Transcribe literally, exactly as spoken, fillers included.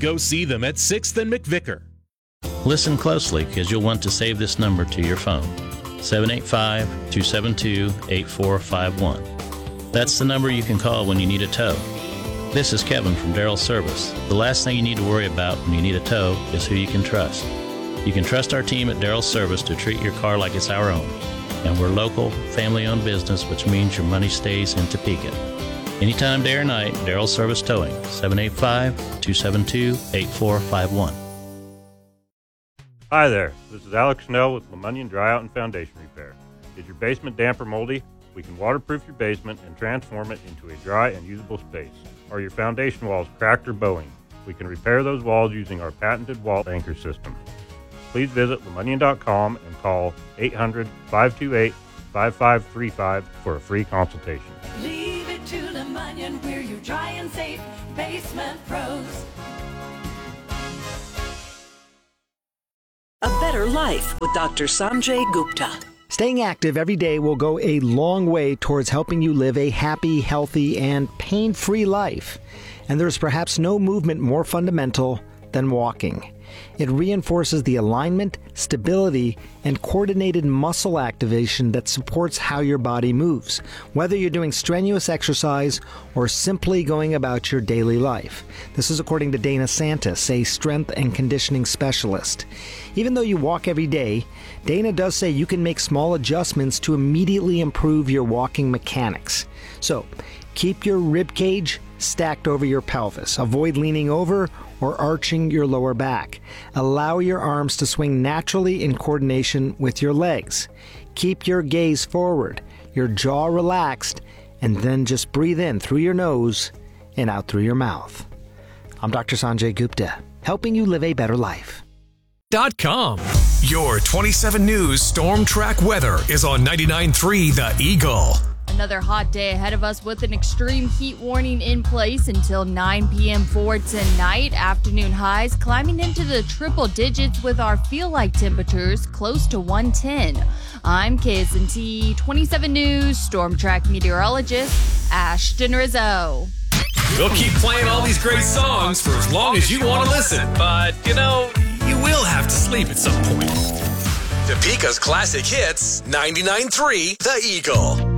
Go see them at sixth and McVicker. Listen closely, because you'll want to save this number to your phone. seven eight five, two seven two, eight four five one. That's the number you can call when you need a tow. This is Kevin from Darrell Service. The last thing you need to worry about when you need a tow is who you can trust. You can trust our team at Darrell Service to treat your car like it's our own. And we're local, family-owned business, which means your money stays in Topeka. Anytime, day or night, Darrell Service Towing, seven eight five, two seven two, eight four five one. Hi there, this is Alex Snell with Lemunion Dry Out and Foundation Repair. Is your basement damp or moldy? We can waterproof your basement and transform it into a dry and usable space. Are your foundation walls cracked or bowing? We can repair those walls using our patented wall anchor system. Please visit lemunion dot com and call eight hundred, five two eight, five five three five for a free consultation. Leave it to Lemunion, we're your dry and safe basement pros. A Better Life with Doctor Sanjay Gupta. Staying active every day will go a long way towards helping you live a happy, healthy, and pain-free life. And there's perhaps no movement more fundamental than walking. It reinforces the alignment, stability, and coordinated muscle activation that supports how your body moves, whether you're doing strenuous exercise or simply going about your daily life. This is according to Dana Santis, a strength and conditioning specialist. Even though you walk every day, Dana does say you can make small adjustments to immediately improve your walking mechanics. So, keep your rib cage stacked over your pelvis. Avoid leaning over or arching your lower back. Allow your arms to swing naturally in coordination with your legs. Keep your gaze forward, your jaw relaxed, and then just breathe in through your nose and out through your mouth. I'm Doctor Sanjay Gupta, helping you live a better life. Dot com. Your twenty-seven News Storm Track weather is on ninety-nine point three The Eagle. Another hot day ahead of us with an extreme heat warning in place until nine p.m. for tonight. Afternoon highs climbing into the triple digits with our feel-like temperatures close to one ten. I'm K S N T twenty-seven News Storm Track meteorologist Ashton Rizzo. We'll keep playing all these great songs for as long as you want to listen, but, you know, you will have to sleep at some point. Topeka's classic hits, ninety-nine point three The Eagle.